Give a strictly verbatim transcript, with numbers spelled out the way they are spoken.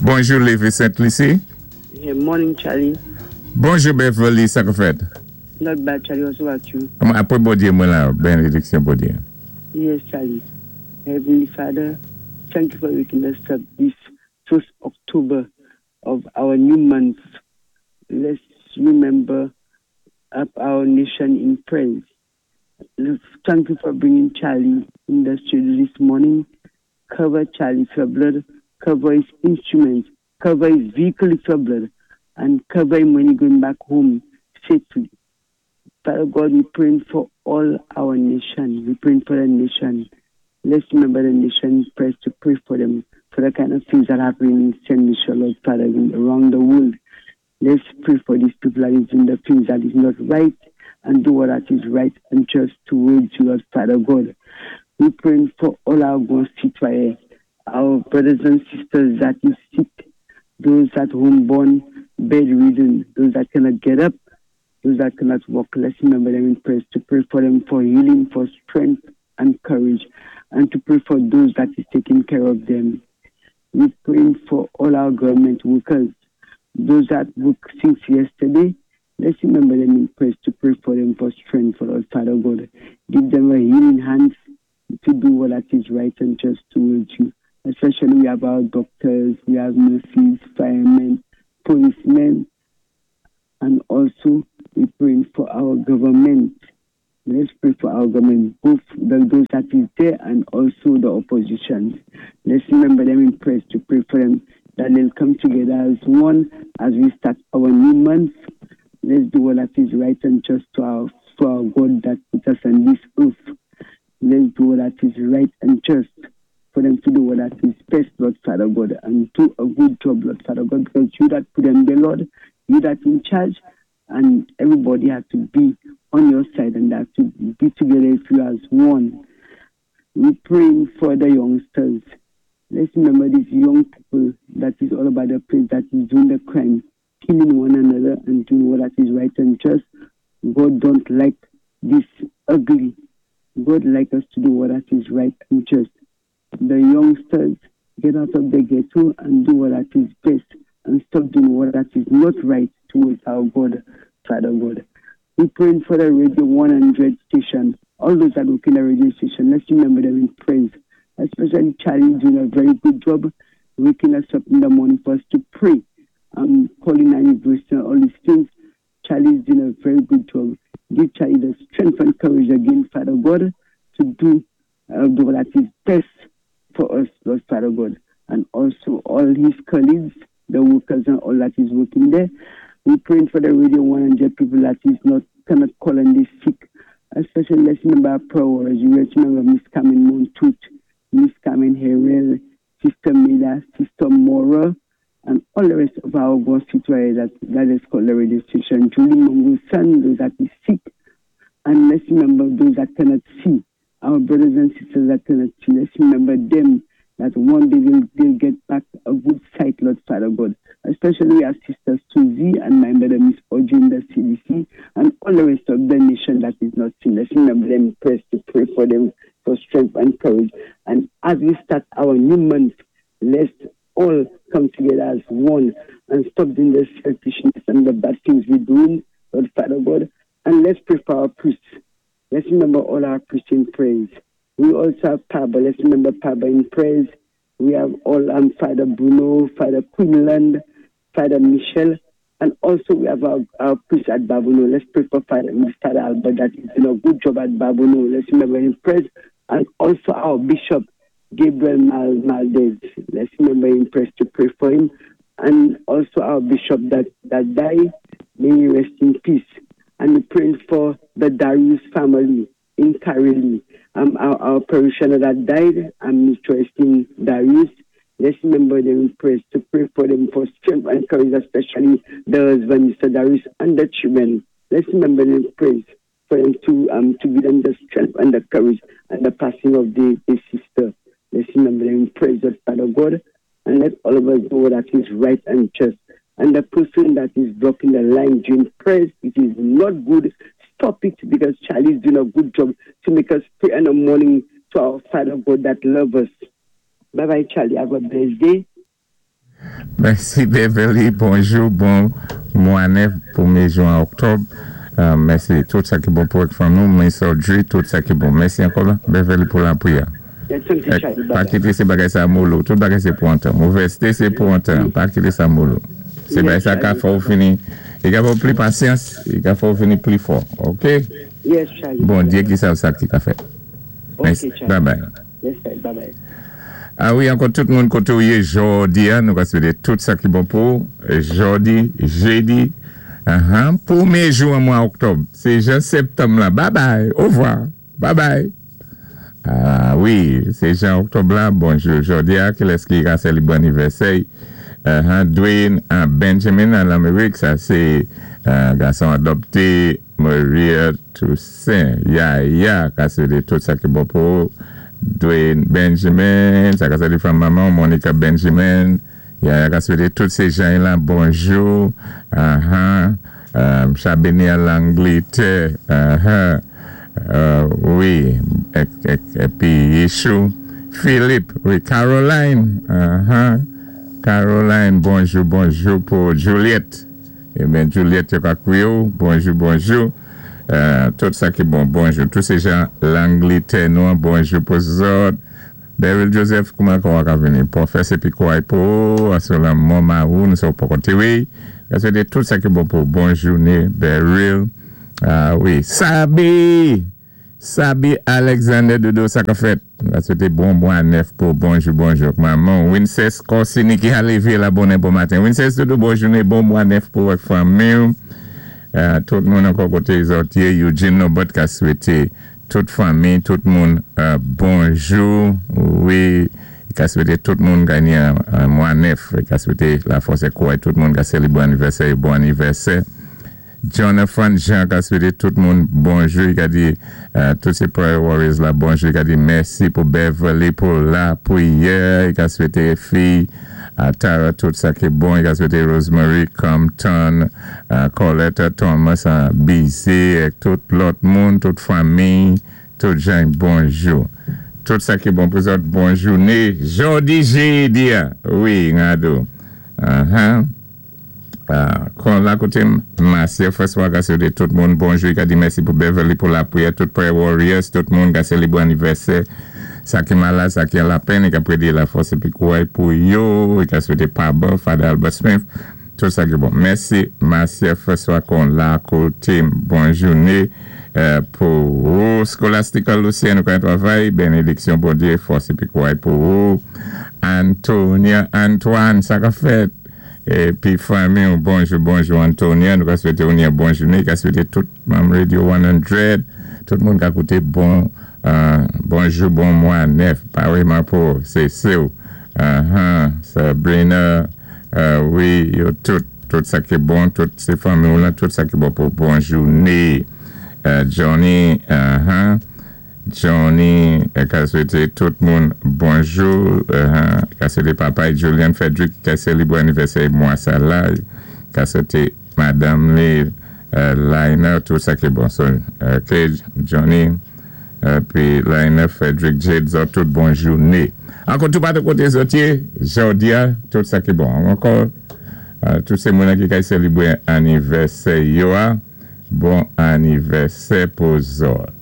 Bonjour, Levi Saint-Lucie. Yeah, morning, Charlie. Bonjour, Beverly, ça que fait? Not bad, Charlie. Also, about you? Après, bon Dieu, moi là, bénédiction, bon Dieu. Yes, Charlie. Heavenly Father, thank you for waking us up this first October of our new month. Let's remember up our nation in praise. Let's thank you for bringing Charlie in the studio this morning. Cover Charlie with your blood, cover his instruments, cover his vehicle with your blood, and cover him when he's going back home safely. Father God, we're praying for all our nation. We're praying for the nation. Let's remember the nation, prayers to pray for them, for the kind of things that happen in Saint Michel, Lord Father, around the world. Let's pray for these people that is doing the things that is not right and do what that is right and just towards you, Lord Father God. We're praying for all our constituents, our brothers and sisters that is sick, those that homeborn, bedridden, those that cannot get up, those that cannot walk. Let's remember them in prayers to pray for them for healing, for strength and courage, and to pray for those that is taking care of them. We're praying for all our government workers, those that work since yesterday. Let's remember them in prayers to pray for them for strength, for Lord Father God. Give them a healing hand to do what that is right and just towards you. Especially we have our doctors, we have nurses, firemen, policemen, and also we're praying for our government. Let's pray for our government, both the, those that is there and also the opposition. Let's remember them in prayers to pray for them, that they'll come together as one as we start our new month. Let's do what that is right and just to our, to our God that put us on this earth. Let's do what that is right and just for them to do what that is best, Lord Father God, and do a good job, Lord Father God, because you that put them there, Lord, you that in charge, and everybody has to be on your side and have to be together if you as one. We're praying for the youngsters. Let's remember these young people that is all about the place that is doing the crime, killing one another and doing what that is right and just. God don't like this ugly. God like us to do what that is right and just. The youngsters get out of the ghetto and do what that is best and stop doing what that is not right towards our God, Father God. We're praying for the Radio one hundred station. All those that work in the radio station, let's remember them in praise. Especially Charlie doing a very good job, waking us up in the morning for us to pray. Um, calling anniversary, all these things. Charlie is doing a very good job. Give Charlie the strength and courage again, Father God, to do uh, what that is best for us, Lord Father God. And also all his colleagues, the workers and all that is working there. We're praying for the Radio one hundred people that is not cannot call and they sick. Especially let's remember our prayers. You let's remember Miss Carmen Montut, Miss Carmen Herrell, Sister Mila, Sister Mora, and all the rest of our constituents that, that is called the radio station. Julie Mungo's son, those that is sick. And let's remember those that cannot see. Our brothers and sisters that cannot see. Let's remember them that one day they'll, they'll get back a good sight, Lord Father God. Especially our sisters Susie and my mother, Miss Audrey in the C D C, and all the rest of the nation that is not seen. Let's remember them in prayers to pray for them for strength and courage. And as we start our new month, let's all come together as one and stop doing the selfishness and the bad things we're doing, Lord Father God. And let's pray for our priests. Let's remember all our priests in praise. We also have Paba. Let's remember Paba in praise. We have all um, Father Bruno, Father Quinlan, Father Michel, and also we have our, our priest at Babuno. Let's pray for Father, Father Albert that is doing a good job at Babuno. Let's remember him in praise. And also our Bishop, Gabriel Mal Maldez. Let's remember him praise to pray for him. And also our Bishop that, that died, may he rest in peace. And we're praying for the Darius family in Kareli. Um, our, our parishioner that died, I'm trusting Darius. Let's remember them in praise to pray for them for strength and courage, especially the husband, Mister Darius, and the children. Let's remember them in praise for them to um to give them the strength and the courage and the passing of the, the sister. Let's remember them in praise of Father God, and let all of us know that is right and just. And the person that is blocking the line during praise, it is not good. Stop it, because Charlie is doing a good job to make us pray in the morning to our Father God that loves us. Bye-bye, Charlie. Have a blessed day. Merci Beverly, bonjour, bon mois neuf, premier juin, octobre. Uh, merci, tout ça qui est bon pour être nous, mais surgery, tout ça qui est bon. Merci encore, Beverly, pour la prière. Pas quitter ces bagages à mollo, tout bagage c'est pour un temps. Mauvaiseté c'est pour un temps, pas quitter ça mollo. C'est bien ça qu'il faut finir. Il faut plus patience, il faut finir plus fort, ok? Yes, Charlie. Bon Dieu qui savent ça qu'il a fait. Merci, bye bye. Yes, bye bye. Ah oui, encore tout le monde côté où il est jeudi, nous allons se tout ça qui est bon pour jeudi, jeudi, uh-huh, premier jour mois octobre, c'est jean septembre là, bye bye, au revoir, bye bye. Ah oui, c'est jean octobre là, bonjour, jeudi, quel est-ce qui a célébré bon anniversaire? Uh-huh, Dwayne uh, Benjamin en Amérique, ça c'est un uh, garçon adopté, Maria Toussaint, ya ya, c'est tout ça qui est bon pour Dwayne Benjamin, ça c'est les femmes maman, Monica Benjamin, il y a tous ces gens-là, bonjour, uh-huh, um, Chabini à l'Angleterre, uh-huh, uh, oui, et, et, et puis Yeshua, Philippe, oui, Caroline, uh-huh, Caroline, bonjour, bonjour pour Juliette, et bien Juliette, bonjour, bonjour. Uh, tout ça qui est bon, bonjour. Tous ces gens, l'Angleterre, non, bonjour pour eux autres. Beryl Joseph, comment on va venir? Professeur Picoy pour, sur la maman, nous sommes pas côté, oui. C'est tout ça qui est bon pour bonne journée, Beryl. Ah oui, Sabi, Sabi Alexander Dodo, ça qu'a fait. C'était bon, bon neuf pour bonjour, bonjour. Maman, Winces Corsini qui a levé la bonne pour matin. Winces Dodo, bonne journée, bon, bon neuf pour votre famille. Uh, tout le monde encore côté les autres, Eugene Nobot qui a souhaité toute famille, tout le monde uh, bonjour, oui, qui a souhaité tout le monde gagner un, un mois neuf, qui a souhaité la force est quoi, tout le monde qui a célébré bon anniversaire, bon anniversaire. Jonathan Jean qui a souhaité tout le monde bonjour, il a dit uh, tous ces prayer warriors là, bonjour, il a dit merci pour Beverly, pour la prière, il a souhaité filles. Uh, Tara, tout ça qui est bon, il a souhaité Rosemary Compton, uh, Colette Thomas, uh, B C, et tout l'autre monde, toute famille, tout gens, bonjour. Tout ça qui est bon pour vous autres, bonne journée. Jodi jeudi, oui, ngado. Uh-huh. Uh, quand la côté, merci, François, qui a souhaité tout le monde, bonjour, il a dit merci pour Beverly, pour la prière, tout prayer warriors, tout le monde qui a célébré l'anniversaire. Ça qui est malade, ça qui a la peine, et qui a prédit la force et puis quoi pour yo, et qui a souhaité pas bon, Fadel Albert Smith, tout ça qui est bon. Merci, merci, François, qu'on l'a côté, bonne journée, euh, pour vous, Scholastica Lucien, nous connaissons travail, bénédiction pour Dieu, force et puis quoi pour vous, Antonia, Antoine, ça qu'a fait, et puis famille, bonjour, bonjour, Antonia, nous avons souhaité une bonne journée, qui a souhaité tout, Mam Radio cent, tout le monde qui a écouté bon, Uh, bonjour, bon mois, neuf, pareillement pour Cécile, uh-huh, Sabrina, uh, oui, yo, tout, tout ça qui est bon, toutes ces familles-là, tout ça qui est bon pour bonne journée. Uh, Johnny, uh-huh, Johnny, qui a souhaité tout le monde bonjour, uh-huh, qui a souhaité papa et Julian Frederick, qui a célébré l'anniversaire moi, ça là, qui a souhaité Madame Lee, uh, Liner, tout ça qui est bon. So, ok, Johnny. Uh, puis Liner, Frederick, Jade, tout bonne journée. Encore tout pas de côté zotier, Jordia, tout ça qui est bon. Encore, uh, tous ces gens qui ont célébré anniversaire, bon anniversaire pour eux.